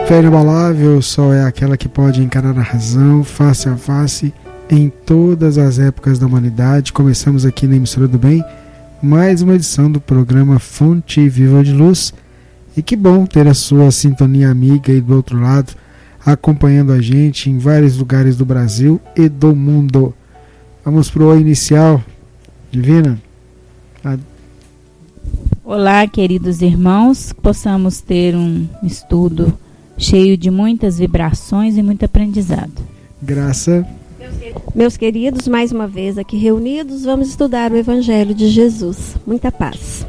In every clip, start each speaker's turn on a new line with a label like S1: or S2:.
S1: Fé inabalável só é aquela que pode encarar a razão face a face em todas as épocas da humanidade. Começamos aqui na Emissora do Bem mais uma edição do programa Fonte Viva de Luz. E que bom ter a sua sintonia amiga aí do outro lado, acompanhando a gente em vários lugares do Brasil e do mundo. Vamos para o inicial, Divina.
S2: Olá, queridos irmãos, possamos ter um estudo cheio de muitas vibrações e muito aprendizado.
S1: Graça.
S3: Meus queridos, mais uma vez aqui reunidos, vamos estudar o Evangelho de Jesus. Muita paz.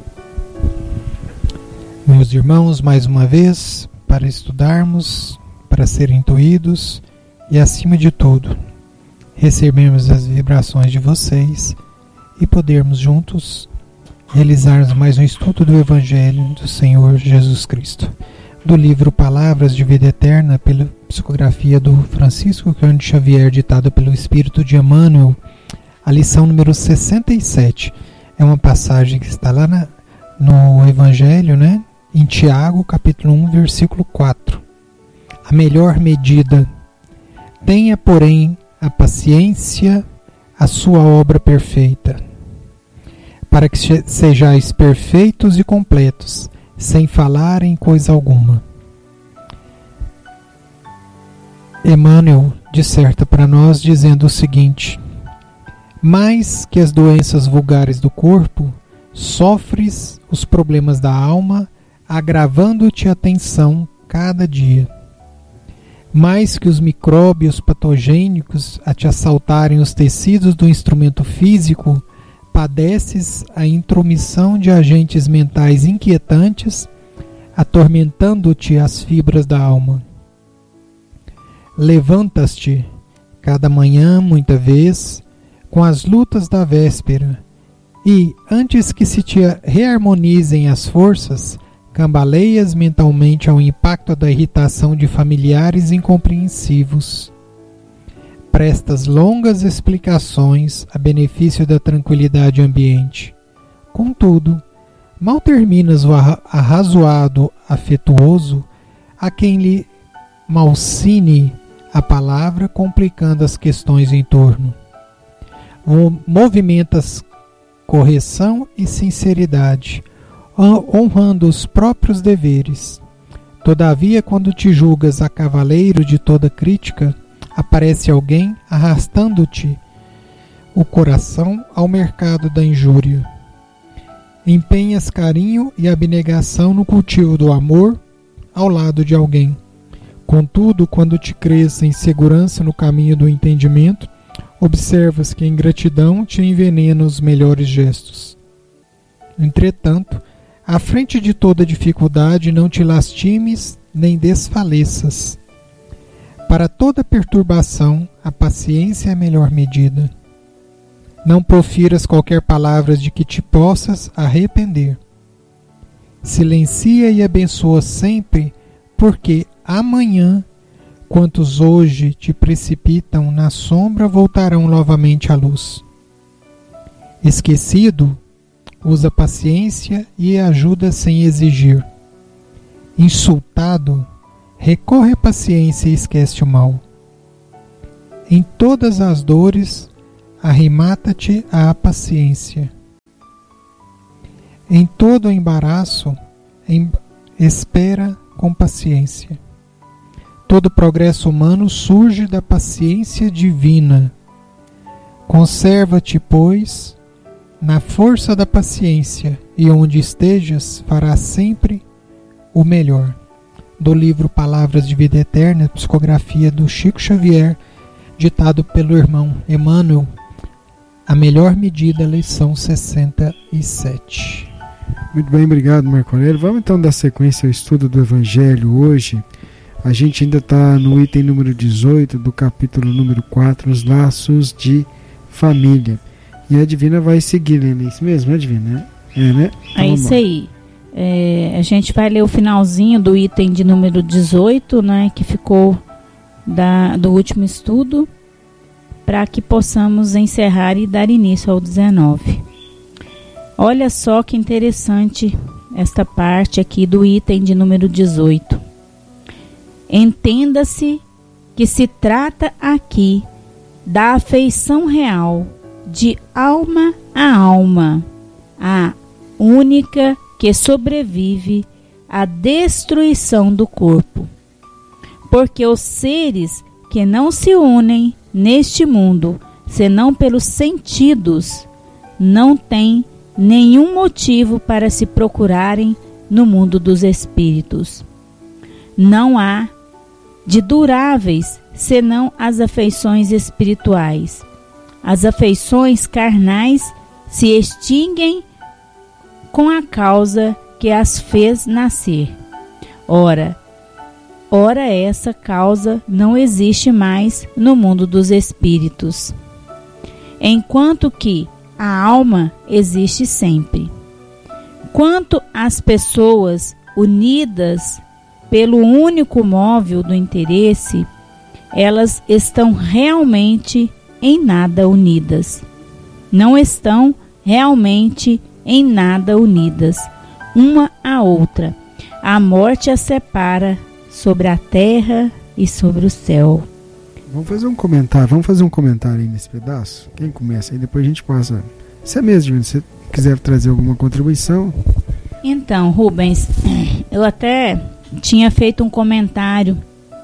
S4: Meus irmãos, mais uma vez, para estudarmos, para serem intuídos e, acima de tudo, recebermos as vibrações de vocês e podermos juntos realizarmos mais um estudo do Evangelho do Senhor Jesus Cristo, do livro Palavras de Vida Eterna, pela psicografia do Francisco Cândido Xavier, ditado pelo Espírito de Emmanuel, a lição número 67. É uma passagem que está lá no Evangelho, né? Em Tiago, capítulo 1, versículo 4. A melhor medida. Tenha, porém, a paciência, a sua obra perfeita, para que sejais perfeitos e completos, sem falar em coisa alguma. Emmanuel disserta para nós dizendo o seguinte: mais que as doenças vulgares do corpo, sofres os problemas da alma, agravando-te a tensão cada dia. Mais que os micróbios patogênicos a te assaltarem os tecidos do instrumento físico, padeces a intromissão de agentes mentais inquietantes, atormentando-te as fibras da alma. Levantas-te cada manhã, muita vez, com as lutas da véspera, e, antes que se te reharmonizem as forças, cambaleias mentalmente ao impacto da irritação de familiares incompreensivos. Prestas longas explicações a benefício da tranquilidade ambiente. Contudo, mal terminas o arrazoado afetuoso a quem lhe malsine a palavra, complicando as questões em torno. Movimentas correção e sinceridade, honrando os próprios deveres. Todavia, quando te julgas a cavaleiro de toda crítica, aparece alguém arrastando-te o coração ao mercado da injúria. Empenhas carinho e abnegação no cultivo do amor ao lado de alguém. Contudo, quando te crês em segurança no caminho do entendimento, observas que a ingratidão te envenena os melhores gestos. Entretanto, à frente de toda dificuldade, não te lastimes nem desfaleças. Para toda perturbação, a paciência é a melhor medida. Não profiras qualquer palavra de que te possas arrepender. Silencia e abençoa sempre, porque amanhã, quantos hoje te precipitam na sombra, voltarão novamente à luz. Esquecido, usa paciência e ajuda sem exigir. Insultado, recorre à paciência e esquece o mal. Em todas as dores, arremata-te à paciência. Em todo embaraço, espera com paciência. Todo progresso humano surge da paciência divina. Conserva-te, pois, na força da paciência, e onde estejas, farás sempre o melhor. Do livro Palavras de Vida Eterna, psicografia do Chico Xavier, ditado pelo irmão Emmanuel, a melhor medida, lição 67.
S1: Muito bem, obrigado, Marco Aurélio. Vamos então dar sequência ao estudo do Evangelho hoje. A gente ainda está no item número 18 do capítulo número 4, os laços de família. E a Divina vai seguir, né? Isso mesmo, é Divina? É, né? Então,
S2: é isso aí. A gente vai ler o finalzinho do item de número 18, né? Que ficou do último estudo, para que possamos encerrar e dar início ao 19. Olha só que interessante esta parte aqui do item de número 18. Entenda-se que se trata aqui da afeição real, de alma a alma, a única que sobrevive à destruição do corpo. Porque os seres que não se unem neste mundo, senão pelos sentidos, não têm nenhum motivo para se procurarem no mundo dos espíritos. Não há de duráveis senão as afeições espirituais. As afeições carnais se extinguem com a causa que as fez nascer. Ora essa causa não existe mais no mundo dos espíritos, enquanto que a alma existe sempre. Quanto às pessoas unidas pelo único móvel do interesse, elas estão realmente em nada unidas. Não estão realmente em nada unidas, uma à outra. A morte as separa sobre a terra e sobre o céu.
S1: Vamos fazer um comentário aí nesse pedaço. Quem começa aí, depois a gente passa. Você mesmo, Divino, se você quiser trazer alguma contribuição.
S2: Então, Rubens, eu até tinha feito um comentário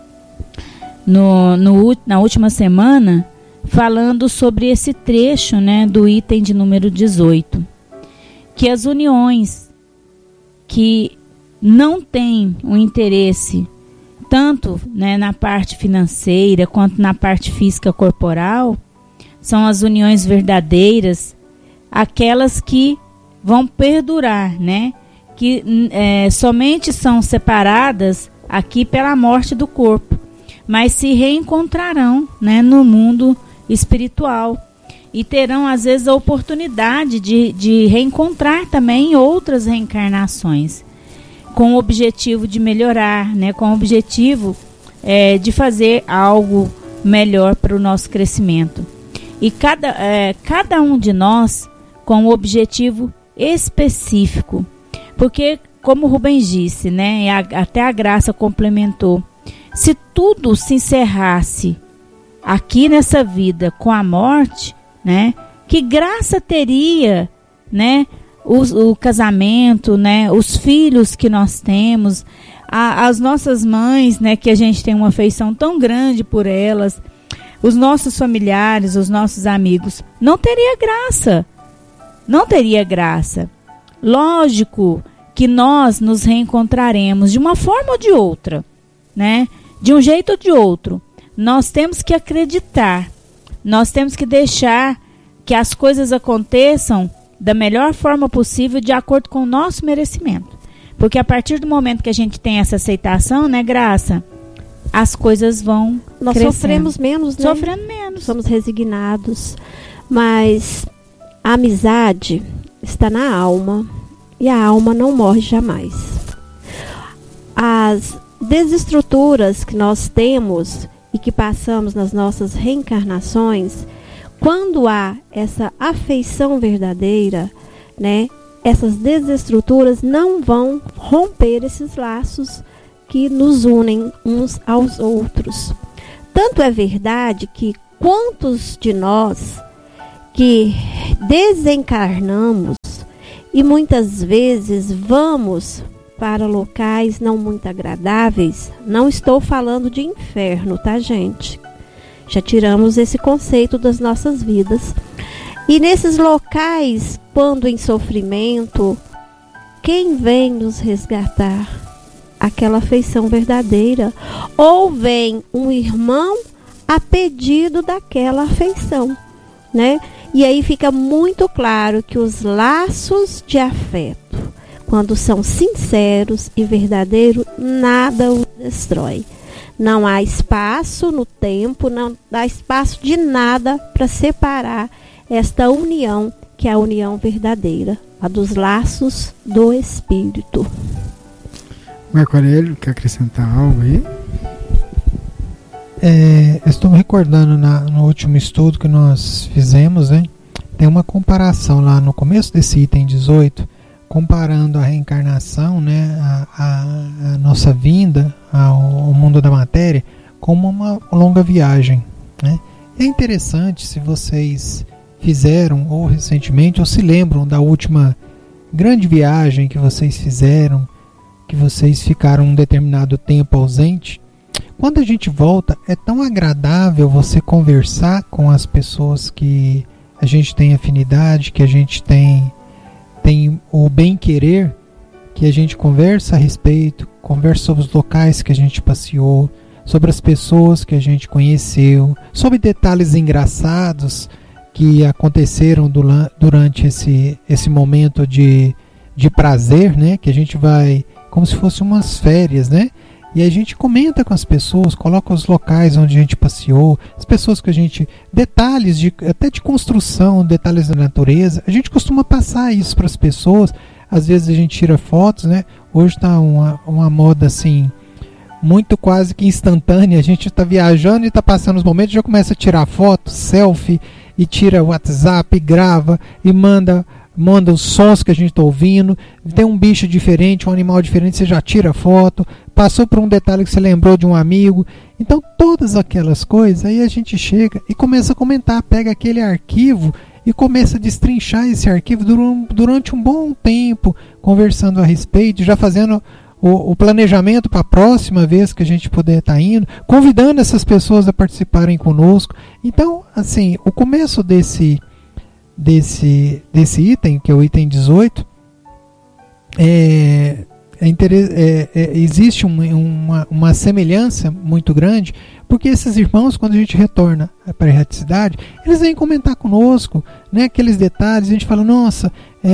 S2: na última semana falando sobre esse trecho, né, do item de número 18, que as uniões que não têm um interesse tanto, né, na parte financeira quanto na parte física corporal, são as uniões verdadeiras, aquelas que vão perdurar, né, que somente são separadas aqui pela morte do corpo, mas se reencontrarão, né, no mundo espiritual e terão às vezes a oportunidade de reencontrar também outras reencarnações, com o objetivo de melhorar, né, com o objetivo de fazer algo melhor para o nosso crescimento. E cada um de nós com um objetivo específico. Porque, como o Rubens disse, né, até a Graça complementou, se tudo se encerrasse aqui nessa vida com a morte, né, que graça teria, né, o casamento, né, os filhos que nós temos, as nossas mães, né, que a gente tem uma afeição tão grande por elas, os nossos familiares, os nossos amigos, não teria graça. Não teria graça. Lógico que nós nos reencontraremos de uma forma ou de outra, né? De um jeito ou de outro. Nós temos que acreditar. Nós temos que deixar que as coisas aconteçam da melhor forma possível, de acordo com o nosso merecimento. Porque a partir do momento que a gente tem essa aceitação, né, Graça, as coisas vão
S3: Nós
S2: crescendo.
S3: Sofremos menos, né?
S2: Sofrendo menos.
S3: Somos resignados. Mas a amizade está na alma e a alma não morre jamais. As desestruturas que nós temos e que passamos nas nossas reencarnações, quando há essa afeição verdadeira, né, essas desestruturas não vão romper esses laços que nos unem uns aos outros. Tanto é verdade que quantos de nós que desencarnamos e muitas vezes vamos para locais não muito agradáveis, não estou falando de inferno, tá, gente? Já tiramos esse conceito das nossas vidas. E nesses locais, quando em sofrimento, quem vem nos resgatar? Aquela afeição verdadeira. Ou vem um irmão a pedido daquela afeição, né? E aí fica muito claro que os laços de afeto, quando são sinceros e verdadeiros, nada os destrói. Não há espaço no tempo, não dá espaço de nada para separar esta união, que é a união verdadeira, a dos laços do Espírito.
S1: Marco Aurélio, quer acrescentar algo aí?
S4: Estou me recordando no último estudo que nós fizemos, né? Tem uma comparação lá no começo desse item 18, comparando a reencarnação, né, a nossa vinda ao mundo da matéria, como uma longa viagem, né? É interessante, se vocês fizeram ou recentemente, ou se lembram da última grande viagem que vocês fizeram, que vocês ficaram um determinado tempo ausente, quando a gente volta, é tão agradável você conversar com as pessoas que a gente tem afinidade, que a gente tem o bem-querer, que a gente conversa a respeito, conversa sobre os locais que a gente passeou, sobre as pessoas que a gente conheceu, sobre detalhes engraçados que aconteceram durante esse momento de prazer, né? Que a gente vai como se fosse umas férias, né? E a gente comenta com as pessoas, coloca os locais onde a gente passeou, as pessoas que a gente... Detalhes até de construção, detalhes da natureza. A gente costuma passar isso para as pessoas. Às vezes a gente tira fotos, né? Hoje está uma moda assim, muito quase que instantânea. A gente está viajando e está passando os momentos, já começa a tirar foto, selfie, e tira o WhatsApp, grava e manda os sons que a gente está ouvindo. Tem um bicho diferente, um animal diferente, você já tira foto. Passou por um detalhe que você lembrou de um amigo. Então todas aquelas coisas, aí a gente chega e começa a comentar, pega aquele arquivo e começa a destrinchar esse arquivo durante um bom tempo, conversando a respeito, já fazendo o planejamento para a próxima vez que a gente puder estar indo, convidando essas pessoas a participarem conosco. Então, assim, o começo desse item, que é o item 18, existe uma semelhança muito grande, porque esses irmãos, quando a gente retorna para a erraticidade, eles vêm comentar conosco, né, aqueles detalhes. A gente fala, nossa,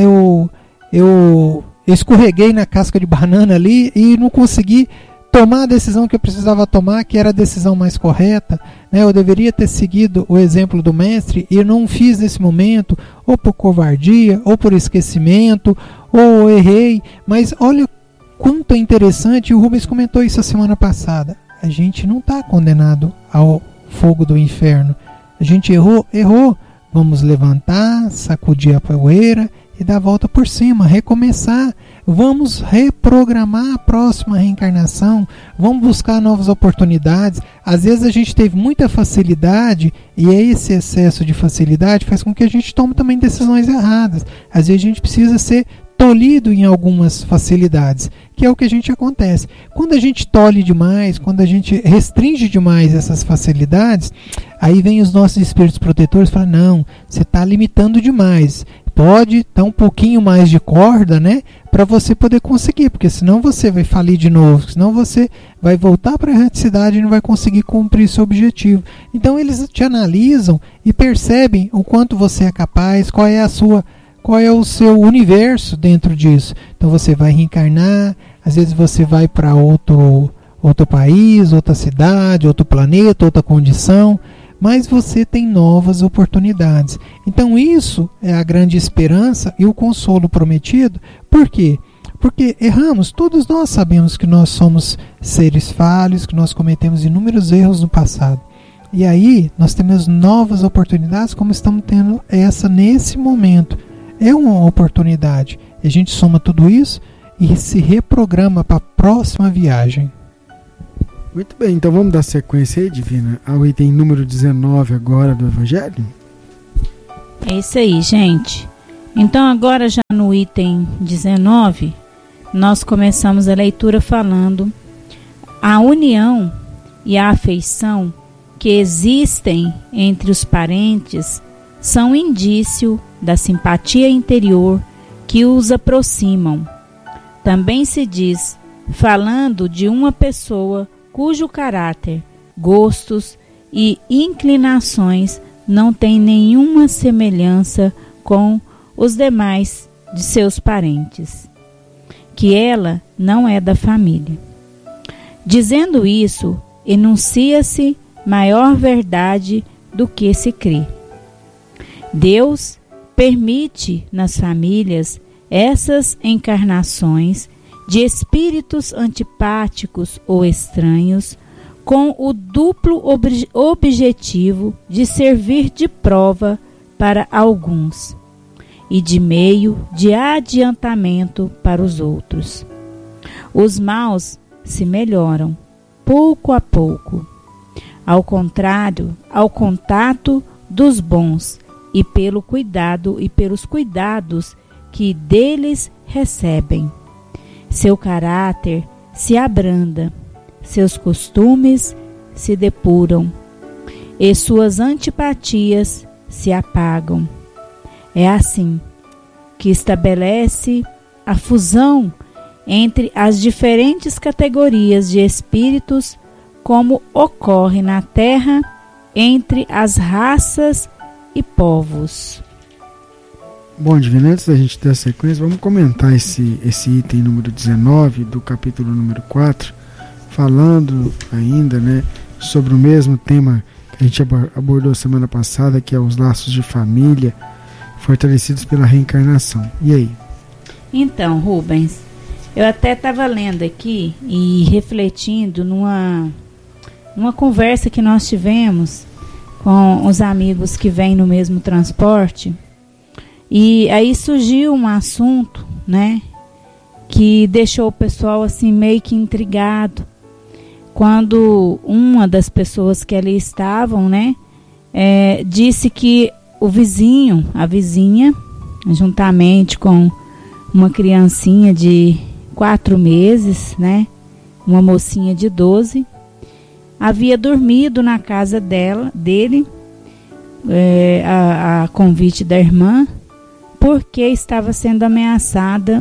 S4: eu escorreguei na casca de banana ali e não consegui tomar a decisão que eu precisava tomar, que era a decisão mais correta, né? Eu deveria ter seguido o exemplo do mestre e não fiz nesse momento, ou por covardia, ou por esquecimento, ou errei. Mas olha quanto é interessante, e o Rubens comentou isso a semana passada. A gente não está condenado ao fogo do inferno. A gente errou. Vamos levantar, sacudir a poeira e dar a volta por cima, recomeçar. Vamos reprogramar a próxima reencarnação, vamos buscar novas oportunidades. Às vezes a gente teve muita facilidade e esse excesso de facilidade faz com que a gente tome também decisões erradas. Às vezes a gente precisa ser tolhido em algumas facilidades, que é o que a gente acontece. Quando a gente tolhe demais, quando a gente restringe demais essas facilidades, aí vem os nossos espíritos protetores e falam, não, você está limitando demais. Pode dar um pouquinho mais de corda, né, para você poder conseguir, porque senão você vai falir de novo, senão você vai voltar para a erraticidade e não vai conseguir cumprir seu objetivo. Então eles te analisam e percebem o quanto você é capaz, qual é o seu universo dentro disso. Então você vai reencarnar, às vezes você vai para outro país, outra cidade, outro planeta, outra condição, mas você tem novas oportunidades. Então isso é a grande esperança e o consolo prometido. Por quê? Porque erramos, todos nós sabemos que nós somos seres falhos, que nós cometemos inúmeros erros no passado. E aí nós temos novas oportunidades, como estamos tendo essa nesse momento. É uma oportunidade. A gente soma tudo isso e se reprograma para a próxima viagem.
S1: Muito bem, então vamos dar sequência aí, Divina, ao item número 19 agora do Evangelho?
S2: É isso aí, gente. Então agora já no item 19, nós começamos a leitura falando a união e a afeição que existem entre os parentes são indício da simpatia interior que os aproximam. Também se diz, falando de uma pessoa cujo caráter, gostos e inclinações não têm nenhuma semelhança com os demais de seus parentes, que ela não é da família. Dizendo isso, enuncia-se maior verdade do que se crê. Deus permite nas famílias essas encarnações de espíritos antipáticos ou estranhos, com o duplo objetivo de servir de prova para alguns e de meio de adiantamento para os outros. Os maus se melhoram pouco a pouco, ao contrário, ao contato dos bons e pelos cuidados que deles recebem. Seu caráter se abranda, seus costumes se depuram e suas antipatias se apagam. É assim que estabelece a fusão entre as diferentes categorias de espíritos, como ocorre na Terra entre as raças e povos.
S1: Bom, Divina, antes da gente ter a sequência, vamos comentar esse item número 19 do capítulo número 4, falando ainda, né, sobre o mesmo tema que a gente abordou semana passada, que é os laços de família fortalecidos pela reencarnação. E aí?
S2: Então, Rubens, eu até estava lendo aqui e refletindo numa conversa que nós tivemos com os amigos que vêm no mesmo transporte. E aí surgiu um assunto, né, que deixou o pessoal assim meio que intrigado. Quando uma das pessoas que ali estavam, né, disse que o vizinho, a vizinha, juntamente com uma criancinha de 4 meses, né, uma mocinha de 12, havia dormido na casa dele, a convite da irmã, porque estava sendo ameaçada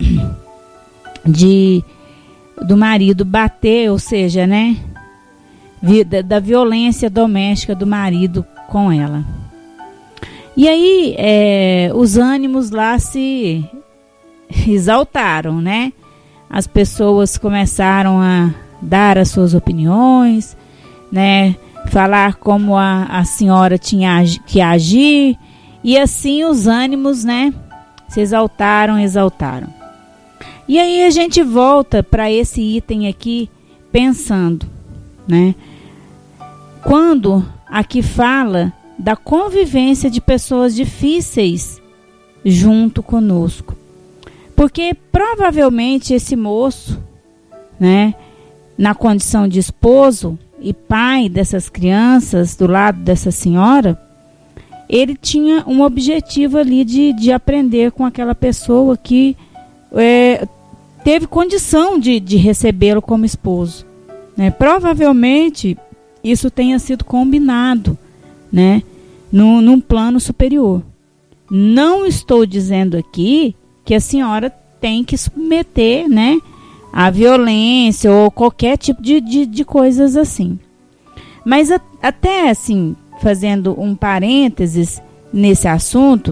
S2: do marido bater, ou seja, né, da violência doméstica do marido com ela. E aí os ânimos lá se exaltaram, né? As pessoas começaram a dar as suas opiniões, né? Falar como a senhora tinha que agir, e assim os ânimos, né, se exaltaram. E aí a gente volta para esse item aqui pensando, né? Quando aqui fala da convivência de pessoas difíceis junto conosco, porque provavelmente esse moço, né, na condição de esposo e pai dessas crianças do lado dessa senhora, ele tinha um objetivo ali de aprender com aquela pessoa que teve condição de recebê-lo como esposo, né? Provavelmente isso tenha sido combinado, né, num plano superior. Não estou dizendo aqui que a senhora tem que submeter, né, a violência ou qualquer tipo de coisas assim. Mas até assim, fazendo um parênteses nesse assunto,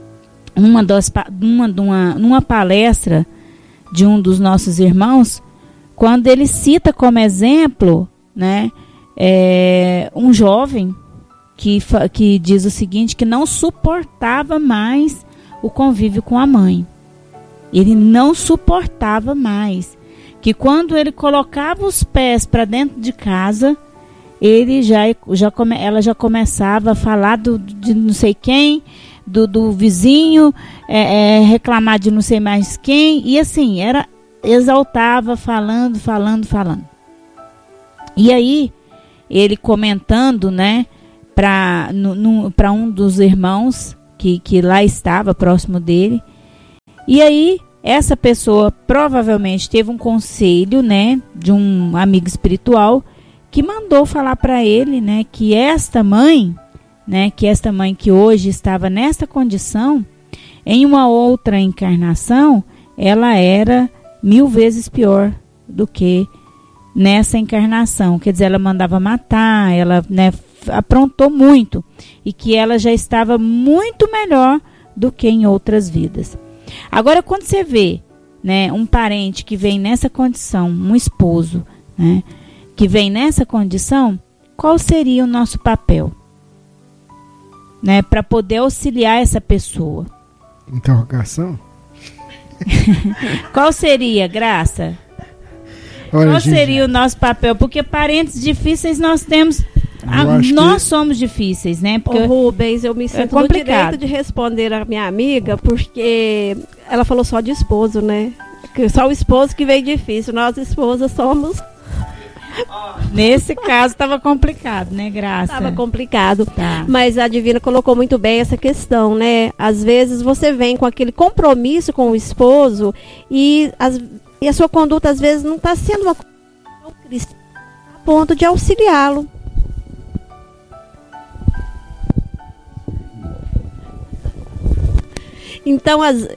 S2: numa palestra de um dos nossos irmãos, quando ele cita como exemplo, né, um jovem que diz o seguinte, que não suportava mais o convívio com a mãe. Ele não suportava mais. Que quando ele colocava os pés para dentro de casa, ela já começava a falar de não sei quem, do vizinho, reclamar de não sei mais quem, e assim, exaltava, falando. E aí, ele comentando, né, para um dos irmãos que lá estava próximo dele, e aí essa pessoa provavelmente teve um conselho, né, de um amigo espiritual que mandou falar para ele, né, que esta mãe que hoje estava nessa condição, em uma outra encarnação, ela era 1000 vezes pior do que nessa encarnação. Quer dizer, ela mandava matar, ela, né, aprontou muito, e que ela já estava muito melhor do que em outras vidas. Agora, quando você vê, né, um parente que vem nessa condição, um esposo, né, que vem nessa condição, qual seria o nosso papel, né, para poder auxiliar essa pessoa?
S1: Interrogação?
S2: Qual seria, Graça?
S1: Olha,
S2: qual seria o nosso papel? Porque parentes difíceis nós temos Nós somos difíceis, né?
S3: Porque Rubens, eu me sinto no direito de responder a minha amiga, porque ela falou só de esposo, né? Que só o esposo que veio difícil. Nós, esposas, somos...
S2: Nesse caso estava complicado, né, Graça?
S3: Estava complicado, mas a Divina colocou muito bem essa questão, né? Às vezes você vem com aquele compromisso com o esposo e a sua conduta às vezes não está sendo uma conduta cristã a ponto de auxiliá-lo. Então,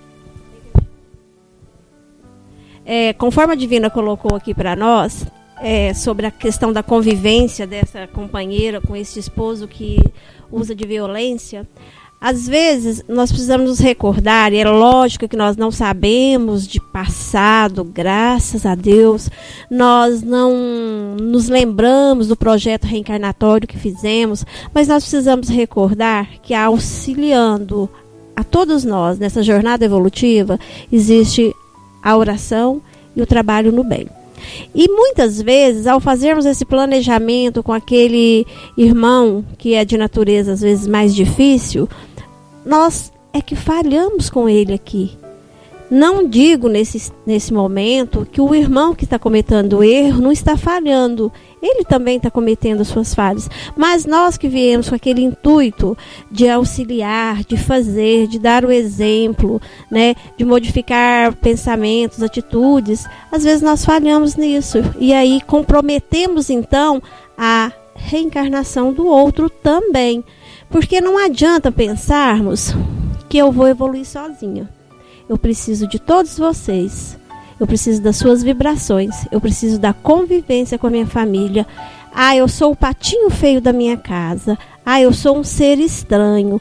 S3: conforme a Divina colocou aqui para nós, sobre a questão da convivência dessa companheira com esse esposo que usa de violência, às vezes nós precisamos nos recordar, e é lógico que nós não sabemos de passado, graças a Deus, nós não nos lembramos do projeto reencarnatório que fizemos, mas nós precisamos recordar que auxiliando a todos nós nessa jornada evolutiva, existe a oração e o trabalho no bem. E muitas vezes, ao fazermos esse planejamento com aquele irmão que é de natureza às vezes mais difícil, nós é que falhamos com ele aqui. Não digo nesse momento que o irmão que está cometendo o erro não está falhando. Ele também está cometendo suas falhas. Mas nós que viemos com aquele intuito de auxiliar, de fazer, de dar o exemplo, né, de modificar pensamentos, atitudes, às vezes nós falhamos nisso. E aí comprometemos então a reencarnação do outro também. Porque não adianta pensarmos que eu vou evoluir sozinha. Eu preciso de todos vocês. Eu preciso das suas vibrações. Eu preciso da convivência com a minha família. Eu sou o patinho feio da minha casa. Eu sou um ser estranho.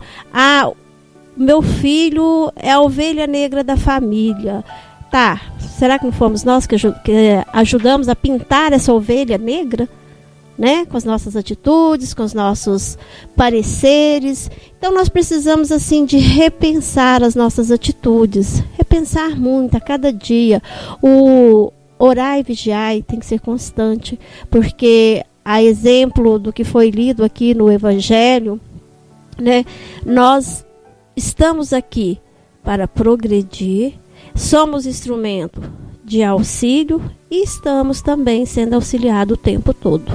S3: Meu filho é a ovelha negra da família. Será que não fomos nós que ajudamos a pintar essa ovelha negra? Né? Com as nossas atitudes, com os nossos pareceres. Então nós precisamos assim de repensar as nossas atitudes, repensar muito a cada dia. O orar e vigiar tem que ser constante, porque a exemplo do que foi lido aqui no Evangelho, né, nós estamos aqui para progredir, somos instrumento de auxílio e estamos também sendo auxiliados o tempo todo.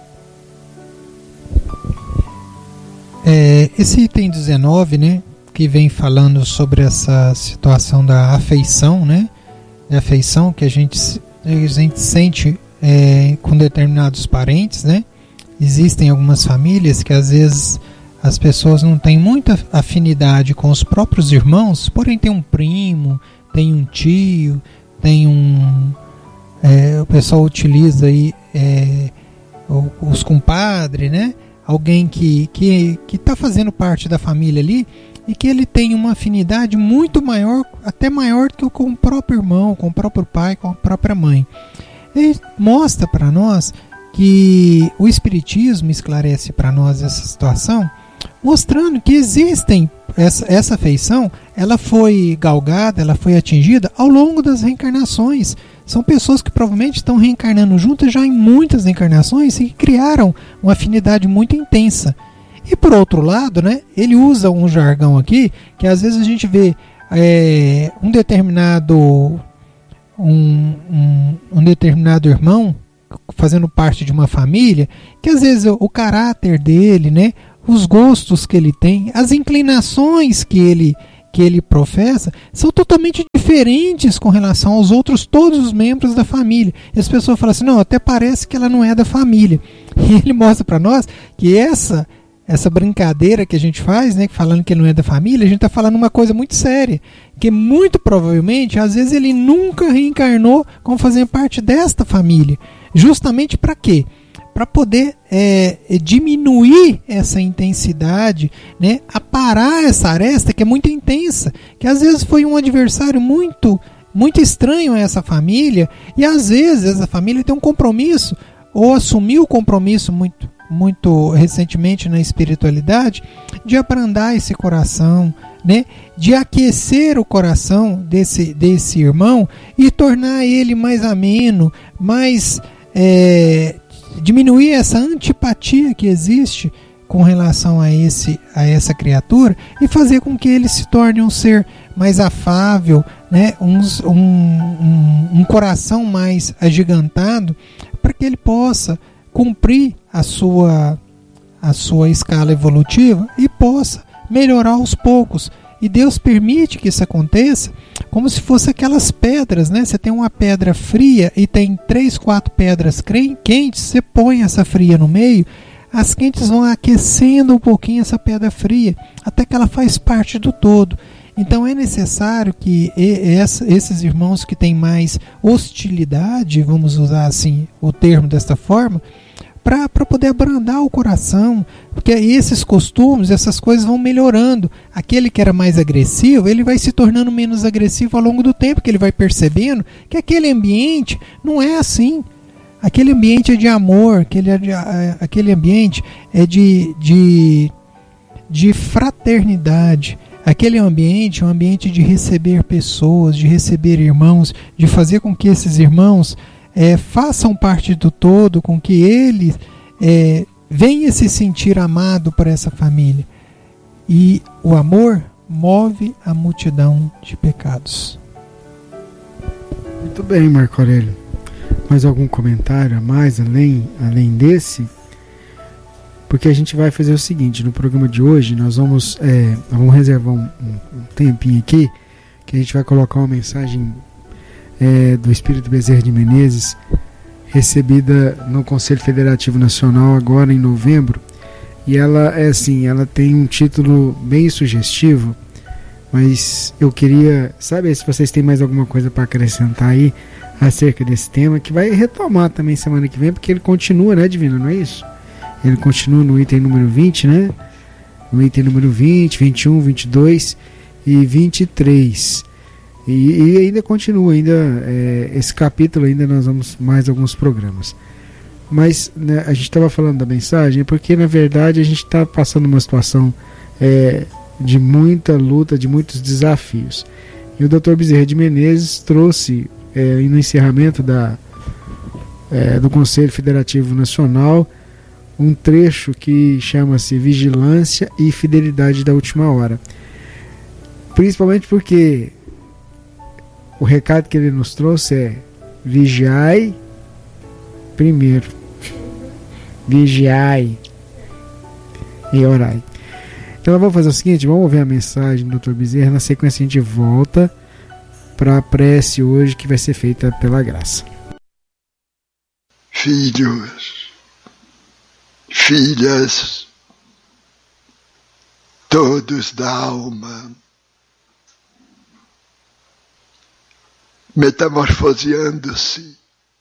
S4: Esse item 19, né, que vem falando sobre essa situação da afeição, né, da afeição que a gente sente com determinados parentes, né. Existem algumas famílias que às vezes as pessoas não têm muita afinidade com os próprios irmãos, porém tem um primo, tem um tio, tem o pessoal utiliza aí os compadres, né? Alguém que está fazendo parte da família ali e que ele tem uma afinidade muito maior, até maior que com o próprio irmão, com o próprio pai, com a própria mãe. Ele mostra para nós que o Espiritismo esclarece para nós essa situação, mostrando que existem essa afeição, ela foi galgada, ela foi atingida ao longo das reencarnações. São pessoas que provavelmente estão reencarnando juntas já em muitas reencarnações e criaram uma afinidade muito intensa. E por outro lado, né, ele usa um jargão aqui, que às vezes a gente vê um determinado irmão fazendo parte de uma família, que às vezes o caráter dele, né, os gostos que ele tem, as inclinações que ele professa, são totalmente diferentes com relação aos outros, todos os membros da família. E as pessoas falam assim, não, até parece que ela não é da família. E ele mostra para nós que essa brincadeira que a gente faz, né, falando que ele não é da família, a gente está falando uma coisa muito séria, que muito provavelmente, às vezes ele nunca reencarnou como fazendo parte desta família. Justamente para quê? Para poder diminuir essa intensidade, né, aparar essa aresta que é muito intensa, que às vezes foi um adversário muito, muito estranho a essa família, e às vezes essa família tem um compromisso, ou assumiu o compromisso muito recentemente na espiritualidade, de abrandar esse coração, né, de aquecer o coração desse irmão e tornar ele mais ameno, mais diminuir essa antipatia que existe com relação a essa criatura e fazer com que ele se torne um ser mais afável, né? um coração mais agigantado, para que ele possa cumprir a sua escala evolutiva e possa melhorar aos poucos. E Deus permite que isso aconteça como se fosse aquelas pedras, né? Você tem uma pedra fria e tem 3, 4 pedras quentes, você põe essa fria no meio, as quentes vão aquecendo um pouquinho essa pedra fria, até que ela faz parte do todo. Então é necessário que esses irmãos que têm mais hostilidade, vamos usar assim o termo desta forma, para poder abrandar o coração, porque esses costumes, essas coisas vão melhorando. Aquele que era mais agressivo, ele vai se tornando menos agressivo ao longo do tempo, que ele vai percebendo que aquele ambiente não é assim. Aquele ambiente é de amor, aquele ambiente é de fraternidade. Aquele ambiente é um ambiente de receber pessoas, de receber irmãos, de fazer com que esses irmãos façam parte do todo, com que ele venha se sentir amado por essa família. E o amor move a multidão de pecados.
S1: Muito bem, Marco Aurélio. Mais algum comentário a mais, além desse? Porque a gente vai fazer o seguinte, no programa de hoje nós vamos reservar um tempinho aqui, que a gente vai colocar uma mensagem do Espírito Bezerra de Menezes, recebida no Conselho Federativo Nacional agora em novembro, e ela ela tem um título bem sugestivo, mas eu queria saber se vocês têm mais alguma coisa para acrescentar aí acerca desse tema, que vai retomar também semana que vem, porque ele continua, né, Divina, não é isso? Ele continua no item número 20, né? No item número 20, 21, 22 e 23. E ainda continua, esse capítulo ainda nós vamos mais alguns programas. Mas, né, a gente estava falando da mensagem porque na verdade a gente está passando uma situação de muita luta, de muitos desafios. E o Dr. Bezerra de Menezes trouxe no encerramento do Conselho Federativo Nacional um trecho que chama-se Vigilância e Fidelidade da Última Hora. Principalmente porque o recado que ele nos trouxe é: vigiai primeiro, vigiai e orai. Então vamos fazer o seguinte, vamos ouvir a mensagem do Dr. Bezerra, na sequência a gente volta para a prece hoje que vai ser feita pela graça.
S5: Filhos, filhas, todos da alma, metamorfoseando-se,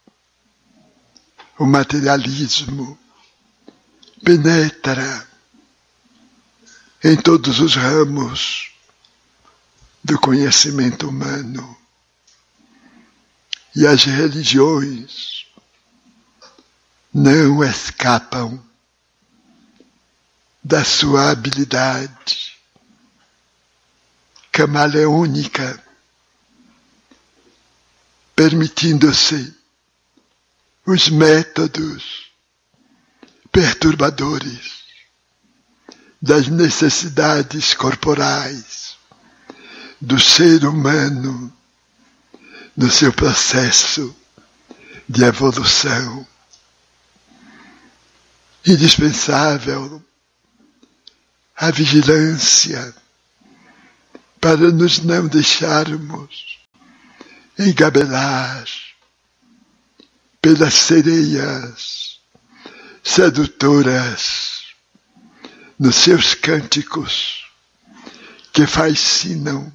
S5: o materialismo penetra em todos os ramos do conhecimento humano, e as religiões não escapam da sua habilidade camaleônica, permitindo-se os métodos perturbadores das necessidades corporais do ser humano no seu processo de evolução. Indispensável a vigilância para nos não deixarmos engabelar pelas sereias sedutoras nos seus cânticos que fascinam,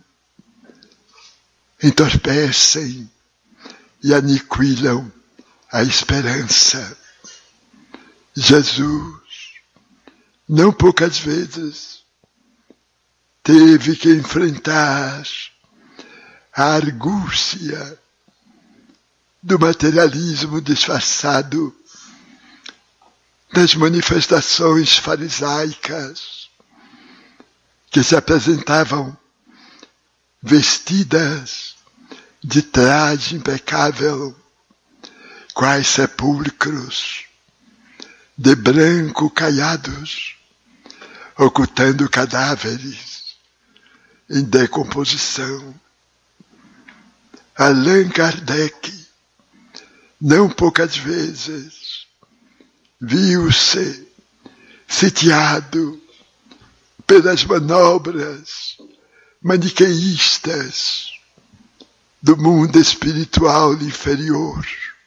S5: entorpecem e aniquilam a esperança. Jesus, não poucas vezes, teve que enfrentar a argúcia do materialismo disfarçado, das manifestações farisaicas que se apresentavam vestidas de traje impecável, quais sepulcros de branco caiados, ocultando cadáveres em decomposição. Allan Kardec, não poucas vezes, viu-se sitiado pelas manobras maniqueístas do mundo espiritual inferior,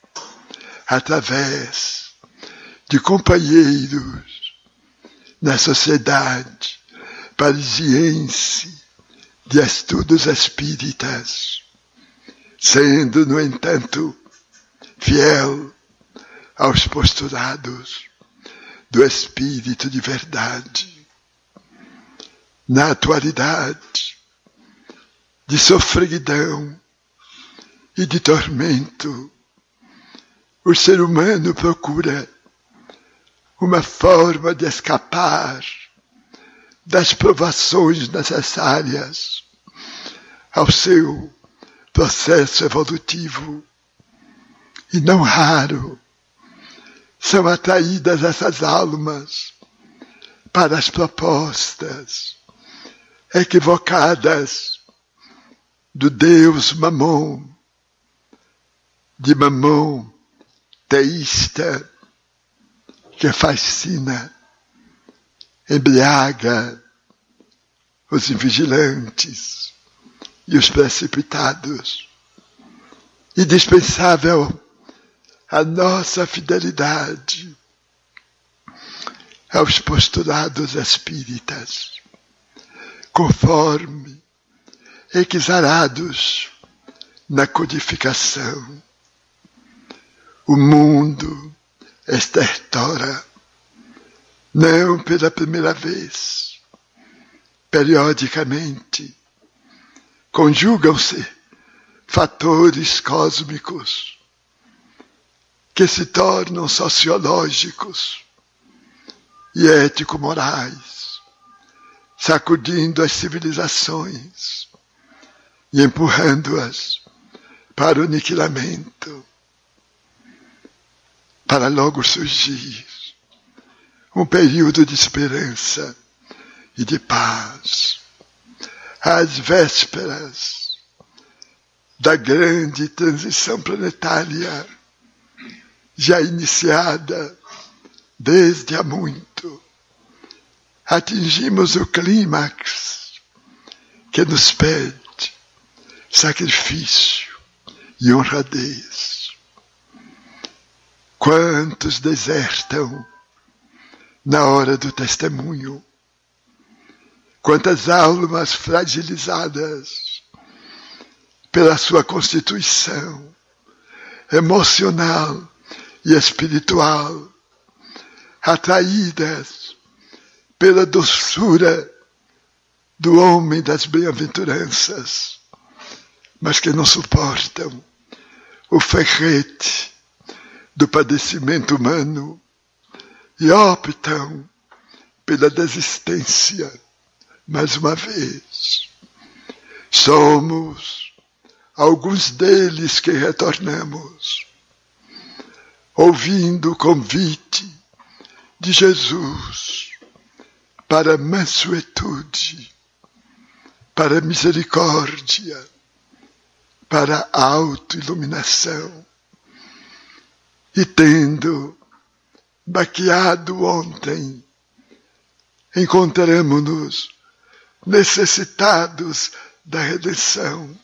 S5: através de companheiros na sociedade parisiense de estudos espíritas, sendo, no entanto, fiel aos postulados do espírito de verdade. Na atualidade, de sofreguidão e de tormento, o ser humano procura uma forma de escapar das provações necessárias ao seu processo evolutivo. E não raro são atraídas essas almas para as propostas equivocadas do Deus Mamon, de Mamon teísta, que fascina, embriaga os invigilantes e os precipitados. Indispensável a nossa fidelidade aos postulados espíritas, conforme exarados na codificação. O mundo estertora, não pela primeira vez, periodicamente, conjugam-se fatores cósmicos que se tornam sociológicos e ético-morais, sacudindo as civilizações e empurrando-as para o aniquilamento, para logo surgir um período de esperança e de paz, às vésperas da grande transição planetária, já iniciada desde há muito. Atingimos o clímax que nos pede sacrifício e honradez. Quantos desertam na hora do testemunho? Quantas almas fragilizadas pela sua constituição emocional e espiritual, atraídas pela doçura do homem das bem-aventuranças, mas que não suportam o ferrete do padecimento humano e optam pela desistência mais uma vez. Somos alguns deles que retornamos, ouvindo o convite de Jesus para a mansuetude, para a misericórdia, para a autoiluminação. E tendo baqueado ontem, encontramo-nos necessitados da redenção,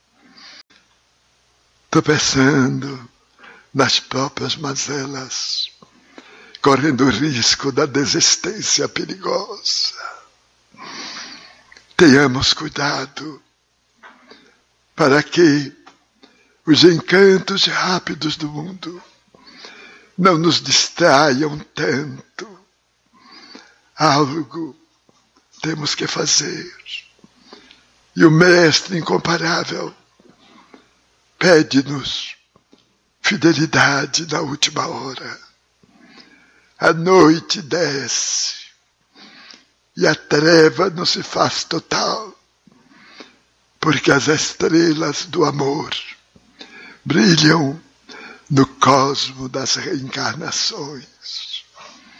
S5: tropeçando nas próprias mazelas, correndo o risco da desistência perigosa. Tenhamos cuidado para que os encantos rápidos do mundo não nos distraiam tanto. Algo temos que fazer. E o Mestre incomparável pede-nos fidelidade na última hora. A noite desce e a treva não se faz total, porque as estrelas do amor brilham no cosmo das reencarnações.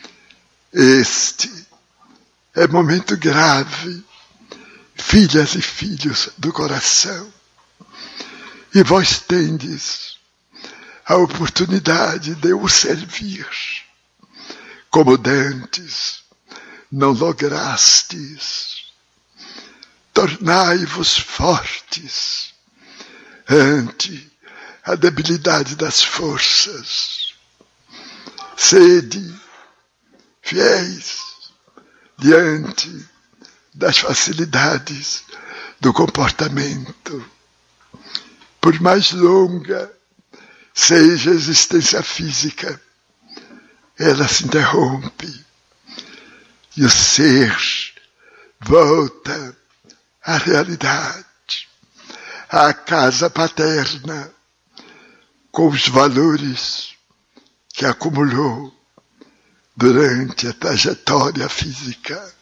S5: Este é momento grave, filhas e filhos do coração. E vós tendes a oportunidade de o servir, como dantes não lograstes. Tornai-vos fortes ante a debilidade das forças. Sede fiéis diante das facilidades do comportamento. Por mais longa seja a existência física, ela se interrompe e o ser volta à realidade, à casa paterna, com os valores que acumulou durante a trajetória física.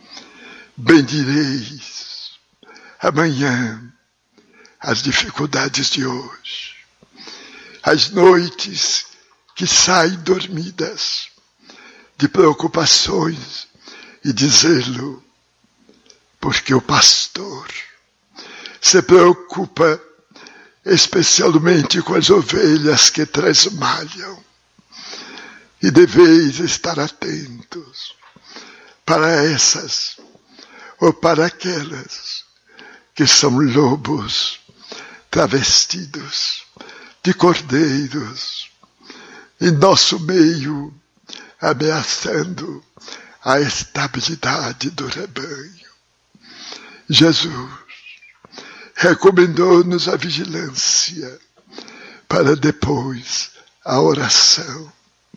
S5: Bendireis amanhã as dificuldades de hoje, as noites que saem dormidas de preocupações e de zelo, porque o pastor se preocupa especialmente com as ovelhas que tresmalham, e deveis estar atentos para essas ou para aquelas que são lobos travestidos de cordeiros em nosso meio, ameaçando a estabilidade do rebanho. Jesus recomendou-nos a vigilância para depois a oração.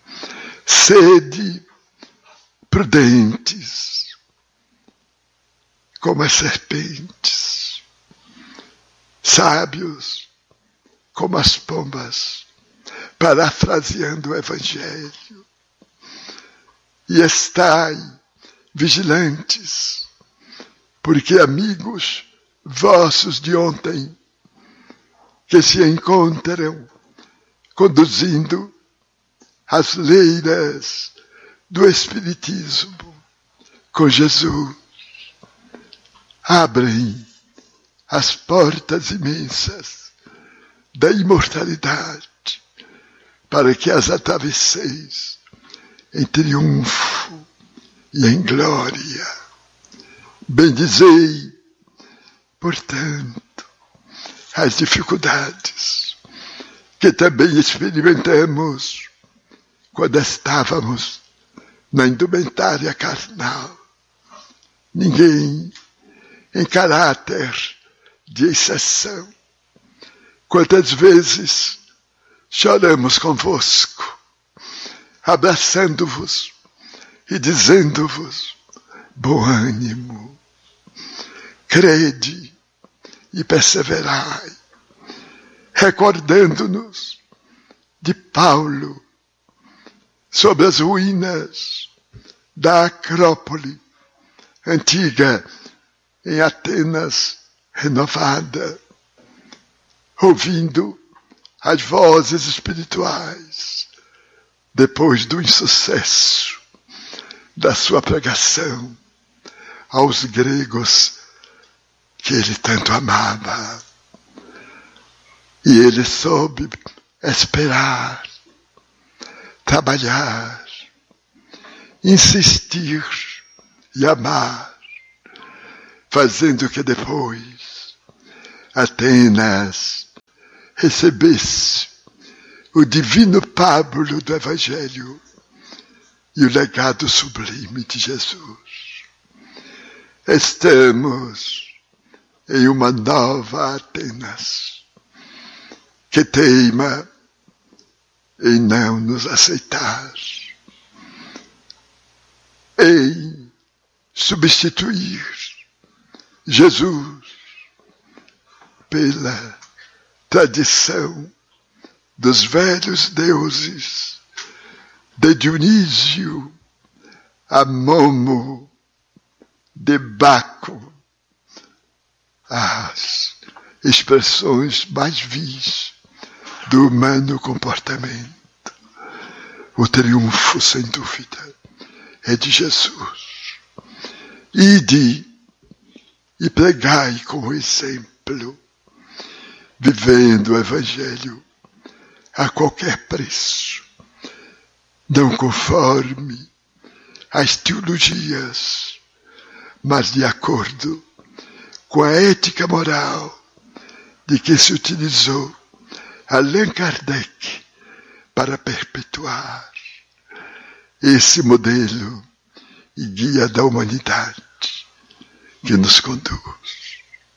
S5: Sede prudentes como as serpentes, sábios como as pombas, parafraseando o Evangelho. E estai vigilantes, porque amigos vossos de ontem, que se encontram conduzindo as leiras do Espiritismo com Jesus, abrem as portas imensas da imortalidade para que as atravesseis em triunfo e em glória. Bendizei, portanto, as dificuldades que também experimentamos quando estávamos na indumentária carnal. Ninguém em caráter de exceção. Quantas vezes choramos convosco, abraçando-vos e dizendo-vos: bom ânimo, crede e perseverai, recordando-nos de Paulo sobre as ruínas da Acrópole antiga em Atenas renovada, ouvindo as vozes espirituais depois do insucesso da sua pregação aos gregos que ele tanto amava. E ele soube esperar, trabalhar, insistir e amar, fazendo que depois Atenas recebesse o divino pábulo do Evangelho e o legado sublime de Jesus. Estamos em uma nova Atenas que teima em não nos aceitar, em substituir Jesus pela tradição dos velhos deuses, de Dionísio a Momo, de Baco, as expressões mais vis do humano comportamento. O triunfo, sem dúvida, é de Jesus. Ide e pregai com o exemplo, vivendo o Evangelho a qualquer preço, não conforme às teologias, mas de acordo com a ética moral de que se utilizou Allan Kardec para perpetuar esse modelo e guia da humanidade que nos conduz.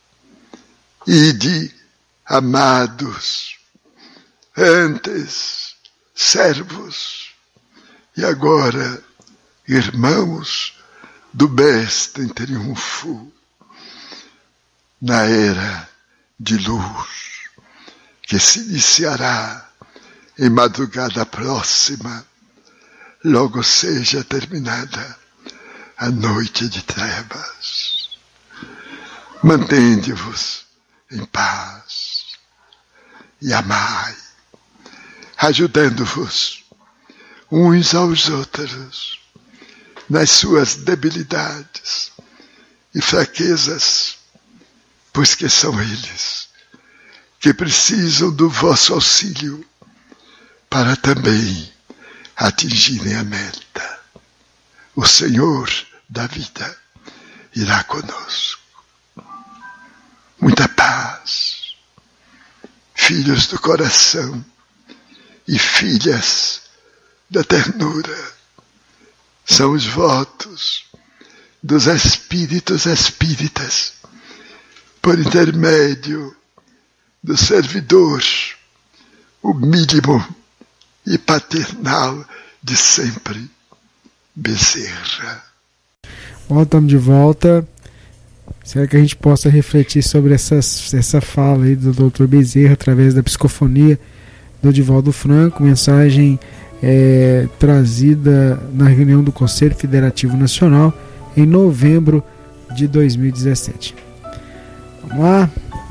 S5: Ide, amados, antes servos e agora irmãos do Mestre em triunfo, na era de luz que se iniciará em madrugada próxima, logo seja terminada a noite de trevas. Mantende-vos em paz e amai, ajudando-vos uns aos outros nas suas debilidades e fraquezas, pois que são eles que precisam do vosso auxílio para também atingirem a meta. O Senhor da vida irá conosco. Muita paz, filhos do coração e filhas da ternura, são os votos dos espíritos espíritas, por intermédio do servidor, o mínimo e paternal de sempre, Bezerra.
S1: Bom, estamos de volta. Espero que a gente possa refletir sobre essa fala aí do Dr. Bezerra através da psicofonia do Divaldo Franco, mensagem trazida na reunião do Conselho Federativo Nacional em novembro de 2017. Vamos lá.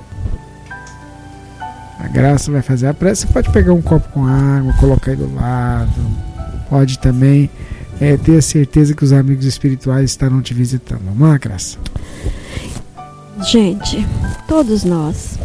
S1: A Graça vai fazer a prece. Você pode pegar um copo com água, colocar aí do lado. Pode também ter a certeza que os amigos espirituais estarão te visitando. Vamos lá, Graça?
S3: Gente, todos nós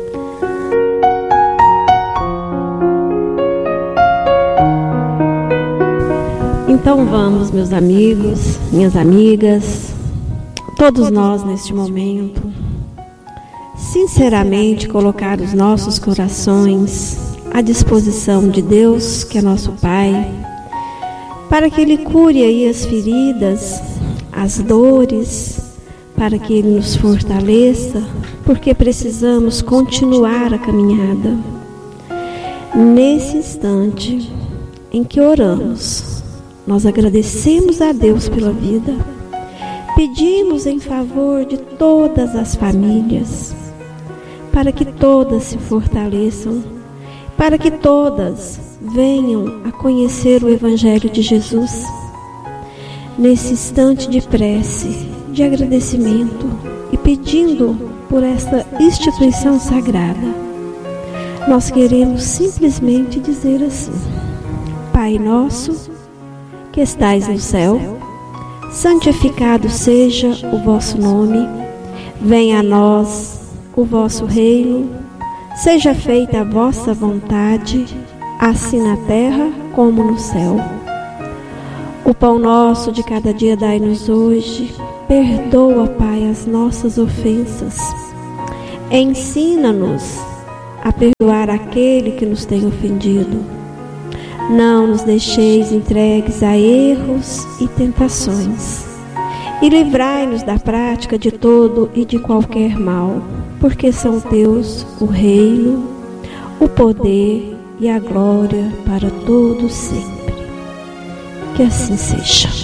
S3: então vamos, meus amigos, minhas amigas, todos nós neste momento, sinceramente colocar os nossos corações à disposição de Deus, que é nosso Pai, para que Ele cure aí as feridas, as dores, para que Ele nos fortaleça, porque precisamos continuar a caminhada. Nesse instante em que oramos, nós agradecemos a Deus pela vida, pedimos em favor de todas as famílias, para que todas se fortaleçam, para que todas venham a conhecer o Evangelho de Jesus. Nesse instante de prece, de agradecimento e pedindo por esta instituição sagrada, nós queremos simplesmente dizer assim: Pai nosso, que estais no céu, santificado seja o vosso nome, venha a nós o vosso reino, seja feita a vossa vontade, assim na terra como no céu. O pão nosso de cada dia dai-nos hoje, perdoa, Pai, as nossas ofensas, ensina-nos a perdoar aquele que nos tem ofendido. Não nos deixeis entregues a erros e tentações, e livrai-nos da prática de todo e de qualquer mal, porque são teus o reino, o poder e a glória para todos sempre. Que assim seja.